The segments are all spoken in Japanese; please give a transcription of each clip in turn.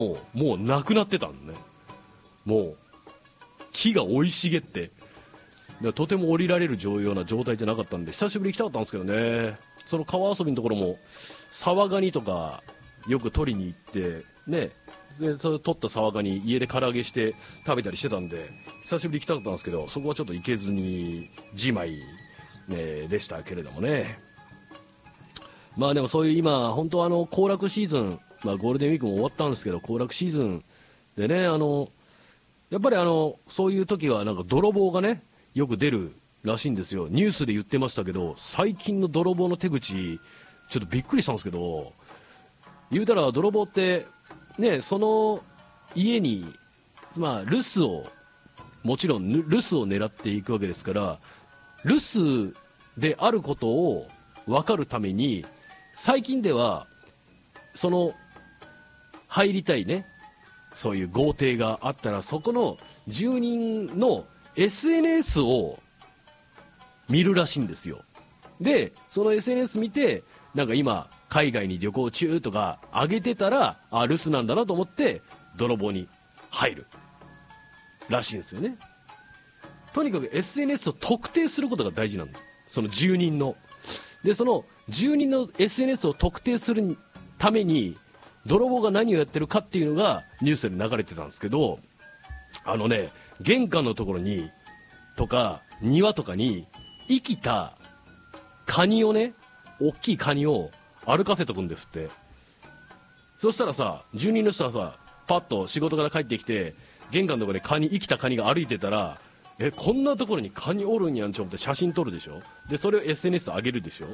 もうなくなってたんね。もう木が生い茂って、とても降りられるような状態じゃなかったんで、久しぶりに行きたかったんですけどね。その川遊びのところもサワガニとかよく取りに行ってね、でそれ取ったサワガニ家で唐揚げして食べたりしてたんで、久しぶりに行きたかったんですけど、そこはちょっと行けずにじまい、でしたけれどもね。まあでもそういう今本当は行楽シーズン、ゴールデンウィークも終わったんですけど、行楽シーズンでね、やっぱりそういう時はなんか泥棒がねよく出るらしいんですよ。ニュースで言ってましたけど、最近の泥棒の手口ちょっとびっくりしたんですけど、言うたら泥棒ってね、その家に留守を、もちろん留守を狙っていくわけですから、留守であることを分かるために、最近ではその入りたいね、そういう豪邸があったら、そこの住人の SNS を見るらしいんですよ。でその SNS 見て、なんか今海外に旅行中とか上げてたら、留守なんだなと思って泥棒に入るらしいんですよね。とにかく SNS を特定することが大事なんだ、その住人の。でその住人の SNS を特定するために泥棒が何をやってるかっていうのがニュースで流れてたんですけど、玄関のところにとか庭とかに生きたカニをね、大きいカニを歩かせとくんですって。そしたらさ、住人の人はさ、パッと仕事から帰ってきて玄関のところで生きたカニが歩いてたら、こんなところにカニおるんやんちょ思って写真撮るでしょ。でそれを SNS 上げるでしょ。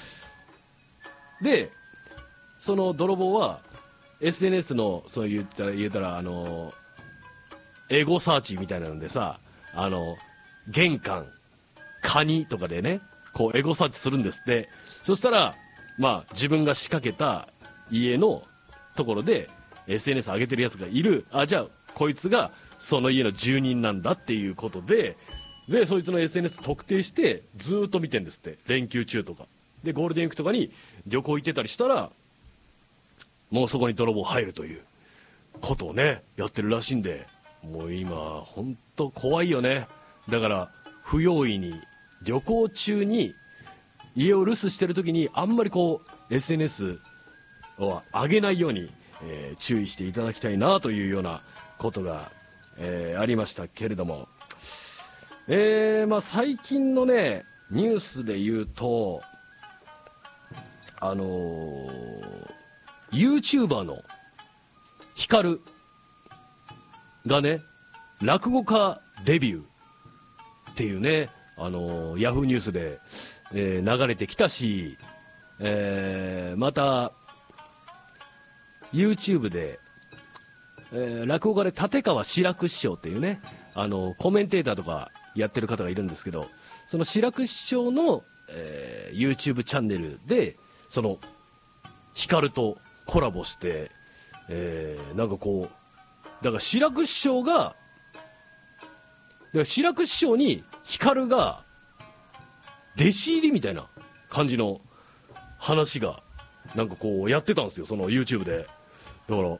でその泥棒は SNS のそう言ったらエゴサーチみたいなのでさ、玄関カニとかでね、こうエゴサーチするんですって。そしたら自分が仕掛けた家のところで SNS 上げてるやつがいる、じゃあこいつがその家の住人なんだっていうことで、そいつの SNS 特定してずーっと見てるんですって、連休中とかで。ゴールデンウィークとかに旅行行ってたりしたら、もうそこに泥棒入るということをねやってるらしいんで、もう今本当怖いよね。だから不用意に旅行中に家を留守してる時にあんまりSNS を上げないように、注意していただきたいなというようなことが、ありましたけれども、最近のねニュースで言うと、YouTuber のヒカルがね落語家デビューっていうね、ヤフーニュースで、流れてきたし、また YouTube で、落語家で立川志らく師匠っていうね、コメンテーターとかやってる方がいるんですけど、その志らく師匠の、YouTube チャンネルでそのヒカルとコラボして、なんかだから志らく師匠にヒカルが弟子入りみたいな感じの話がなんかやってたんですよ、その YouTube で。だから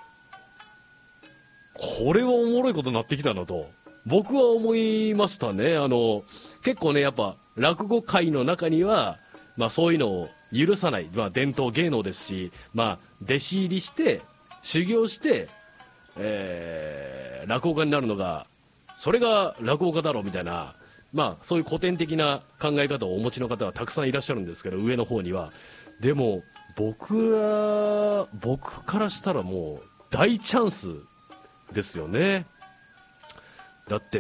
これはおもろいことになってきたなと僕は思いましたね。結構ねやっぱ落語界の中には、そういうのを許さない、伝統芸能ですし、弟子入りして修行して、落語家になるのがそれが落語家だろうみたいな、そういう古典的な考え方をお持ちの方はたくさんいらっしゃるんですけど、上の方には。でも僕からしたらもう大チャンスですよね。だって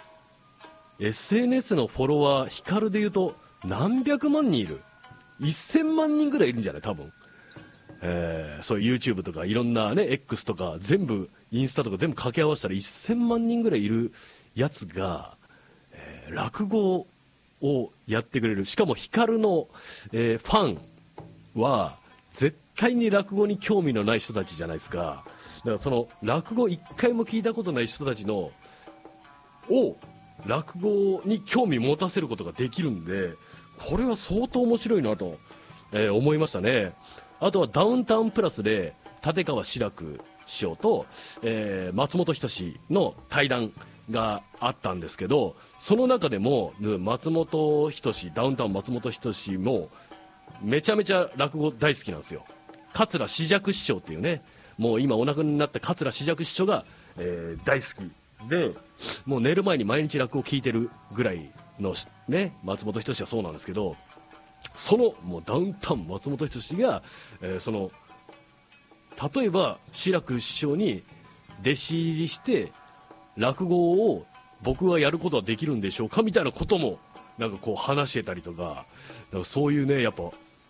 SNS のフォロワーヒカルでいうと何百万人いる、1000万人ぐらいいるんじゃない多分。そういう YouTube とかいろんなね X とか全部インスタとか全部掛け合わせたら1000万人ぐらいいるやつが、落語をやってくれる。しかもヒカルの、ファンは絶対に落語に興味のない人たちじゃないですか。だからその落語一回も聞いたことない人たちのを落語に興味持たせることができるんで、これは相当面白いなと、思いましたね。あとはダウンタウンプラスで立川志らく師匠と、松本人志の対談があったんですけど、その中でも松本人志、ダウンタウン松本人志もめちゃめちゃ落語大好きなんですよ。桂枝雀師匠っていうね、もう今お亡くなりになった桂枝雀師匠が、大好きで、もう寝る前に毎日落語を聞いてるぐらいの、ね、松本人志はそうなんですけど、そのもうダウンタウン松本人志が、その例えば志らく師匠に弟子入りして落語を僕はやることはできるんでしょうかみたいなこともなんかこう話してたりとか、だからそういうね、やっぱ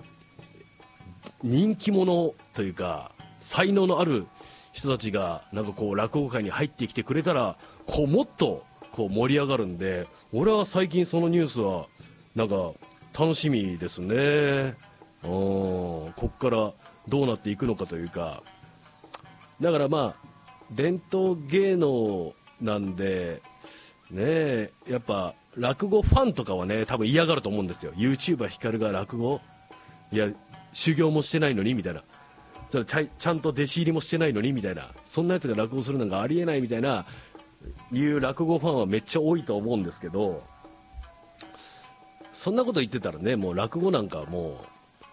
人気者というか才能のある人たちがなんかこう落語界に入ってきてくれたら、こうもっとこう盛り上がるんで、俺は最近そのニュースはなんか楽しみですね。こっからどうなっていくのかというか、だからまあ伝統芸能なんでね、やっぱ落語ファンとかはね多分嫌がると思うんですよ。 YouTuber ヒカルが落語、いや修行もしてないのにみたいな、それちゃんと弟子入りもしてないのにみたいな、そんなやつが落語するのがありえないみたいないう落語ファンはめっちゃ多いと思うんですけど、そんなこと言ってたらね、もう落語なんかも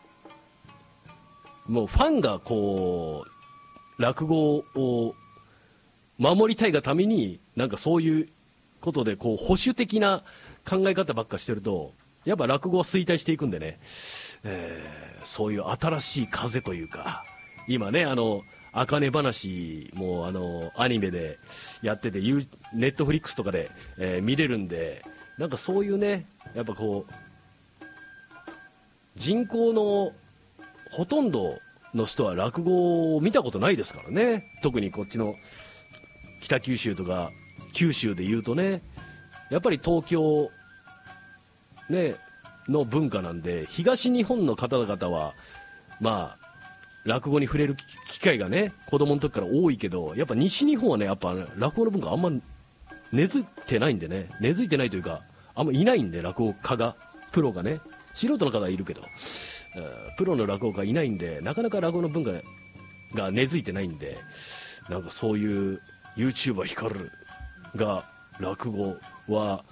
うファンがこう落語を守りたいがためになんかそういうことでこう保守的な考え方ばっかしてると、やっぱ落語は衰退していくんでね、そういう新しい風というか、今ね茜話もアニメでやっててネットフリックスとかで、見れるんで、なんかそういうね、やっぱこう人口のほとんどの人は落語を見たことないですからね。特にこっちの北九州とか九州でいうとね、やっぱり東京、ね、の文化なんで、東日本の方々はまあ落語に触れる機会がね子供の時から多いけど、やっぱ西日本はねやっぱ落語の文化あんま根付いてないんでね、根付いてないというかあんまいないんで、落語家がプロがね、素人の方はいるけど、プロの落語家いないんで、なかなか落語の文化が根付いてないんで、なんかそういう YouTuber ヒカルが落語は、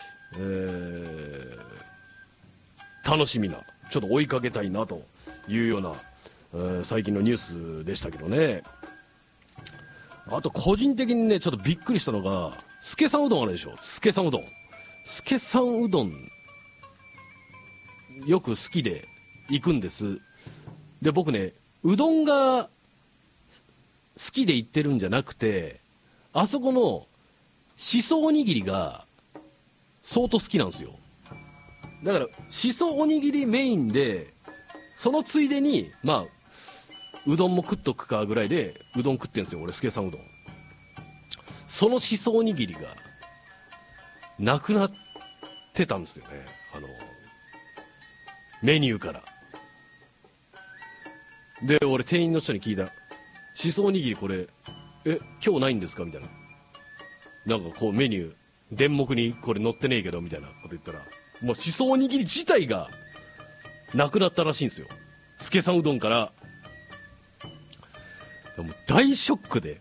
楽しみな、ちょっと追いかけたいなというような、最近のニュースでしたけどね。あと個人的にねちょっとびっくりしたのが、助さんうどんあるでしょ。助さんうどん、助さんうどんよく好きで行くんです。で僕ね、うどんが好きで行ってるんじゃなくて、あそこのしそおにぎりが相当好きなんですよ。だからしそおにぎりメインで、そのついでにまあうどんも食っとくかぐらいでうどん食ってんですよ俺、助さんうどん。そのしそおにぎりがなくなってたんですよね、メニューから。で俺店員の人に聞いた、しそおにぎりこれ今日ないんですかみたいな、なんかこうメニュー電目にこれ載ってねえけどみたいなこと言ったら、もうしそおにぎり自体がなくなったらしいんですよ、助さんうどんから。もう大ショックで、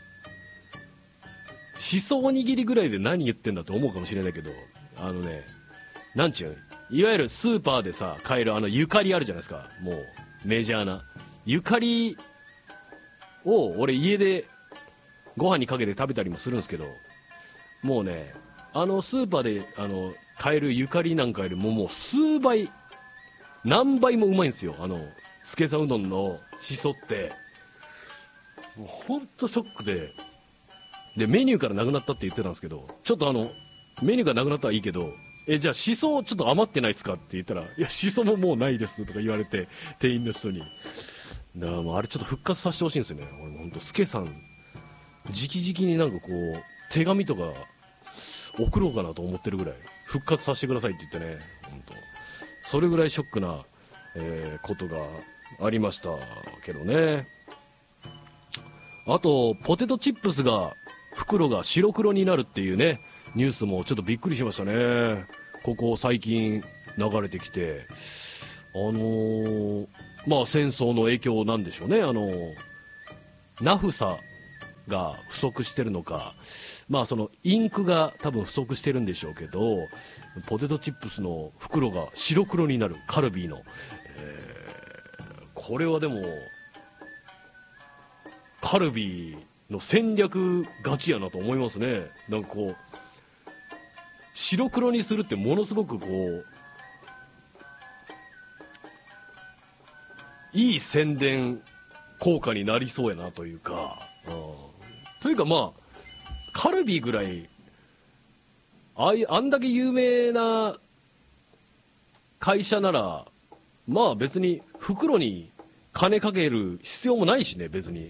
しそおにぎりぐらいで何言ってんだと思うかもしれないけど、なんちゅう、いわゆるスーパーでさ買えるゆかりあるじゃないですか、もうメジャーなゆかりを俺家でご飯にかけて食べたりもするんですけど、もうねスーパーで買えるゆかりなんかよりももう数倍何倍もうまいんですよ、助さんうどんのしそって。もうほんとショックで、メニューからなくなったって言ってたんですけど、ちょっとメニューがなくなったはいいけど、じゃあしそちょっと余ってないですかって言ったら、いやしそももうないですとか言われて、店員の人に。だからもうあれちょっと復活させてほしいんですよね。俺もほんと助さん直々になんかこう手紙とか送ろうかなと思ってるぐらい、復活させてくださいって言ってね、ほんとそれぐらいショックな、ことがありましたけどね。あとポテトチップスが袋が白黒になるっていうねニュースもちょっとびっくりしましたね。ここ最近流れてきて、まあ戦争の影響なんでしょうね。ナフサが不足してるのか、まあそのインクが多分不足してるんでしょうけど、ポテトチップスの袋が白黒になるカルビーの、これはでもカルビーの戦略勝ちやなと思いますね。なんかこう白黒にするってものすごくこういい宣伝効果になりそうやなというか、というかまあカルビーぐらいあんだけ有名な会社ならまあ別に袋に金かける必要もないしね、別に、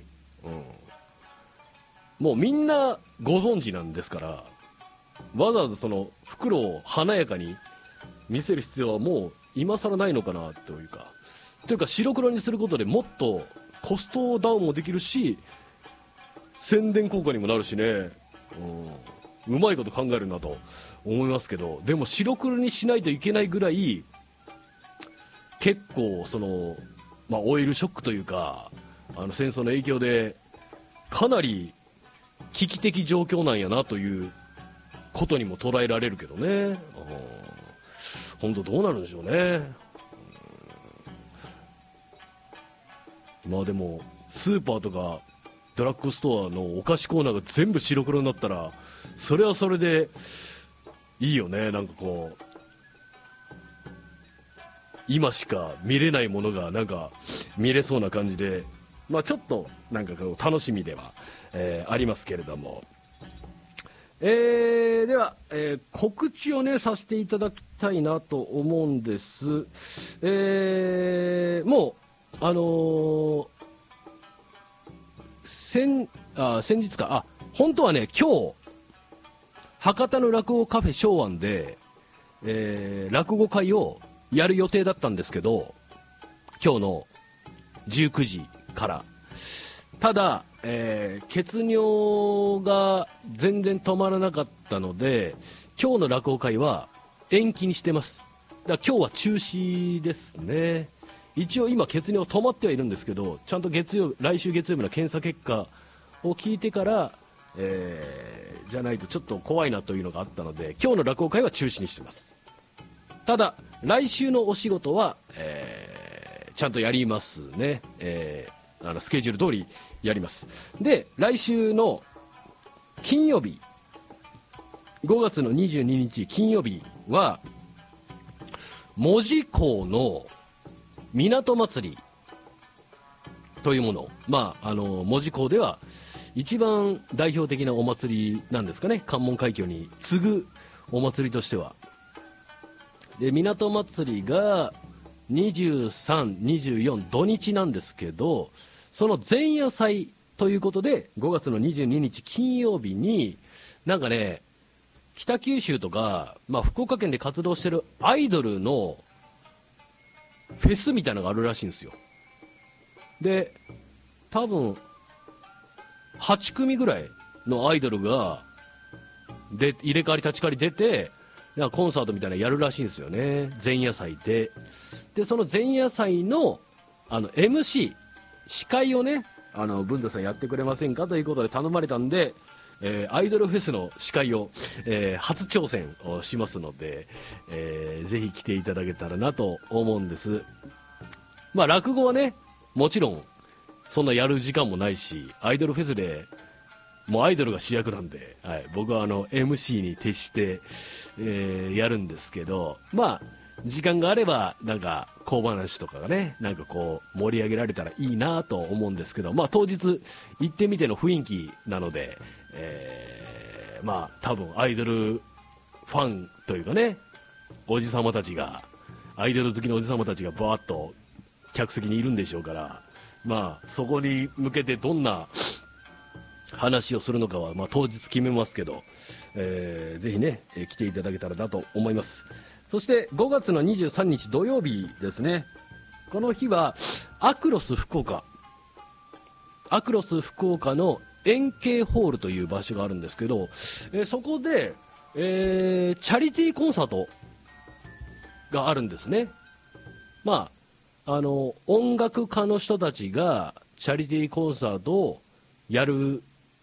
もうみんなご存知なんですから、わざわざその袋を華やかに見せる必要はもう今更ないのかなというか、白黒にすることでもっとコストダウンもできるし宣伝効果にもなるしね、うまいこと考えるなと思いますけど、でも白黒にしないといけないぐらい結構その、オイルショックというか戦争の影響でかなり危機的状況なんやなということにも捉えられるけどね。本当どうなるんでしょうね。まあでもスーパーとかドラッグストアのお菓子コーナーが全部白黒になったらそれはそれでいいよね。なんかこう今しか見れないものがなんか見れそうな感じで、ちょっとなんかこう楽しみでは、ありますけれども、では、告知をねさせていただきたいなと思うんです。もう先日か、本当はね今日博多の落語カフェ松庵で、落語会をやる予定だったんですけど、今日の19時から。ただ、血尿が全然止まらなかったので今日の落語会は延期にしてます。だから今日は中止ですね。一応今血尿止まってはいるんですけど、ちゃんと来週月曜日の検査結果を聞いてから、じゃないとちょっと怖いなというのがあったので今日の落語会は中止にしてます。ただ来週のお仕事は、ちゃんとやりますね。スケジュール通りやります。で来週の金曜日5月の22日金曜日は門司港の港祭りというもの、門司港では一番代表的なお祭りなんですかね。関門海峡に次ぐお祭りとしては。で港祭りが23、24土日なんですけど、その前夜祭ということで5月の22日金曜日になんかね、北九州とか、福岡県で活動してるアイドルのフェスみたいなのがあるらしいんですよ。で多分8組ぐらいのアイドルがで入れ替わり立ち替わり出てなんかコンサートみたいなのやるらしいんですよね、前夜祭で。でその前夜祭のMC 司会をね文田さんやってくれませんかということで頼まれたんで、アイドルフェスの司会を、初挑戦をしますので、ぜひ来ていただけたらなと思うんです。落語はねもちろんそんなやる時間もないし、アイドルフェスでもうアイドルが主役なんで、僕はMC に徹して、やるんですけど、時間があればなんか小話とかがねなんかこう盛り上げられたらいいなと思うんですけど、当日行ってみての雰囲気なので、多分アイドルファンというかね、おじさまたちがアイドル好きのおじさまたちがバーッと客席にいるんでしょうから、そこに向けてどんな話をするのかは、当日決めますけど、ぜひね、来ていただけたらなと思います。そして5月の23日土曜日ですね。この日はアクロス福岡の円形ホールという場所があるんですけど、そこで、チャリティーコンサートがあるんですね。音楽家の人たちがチャリティーコンサートをやる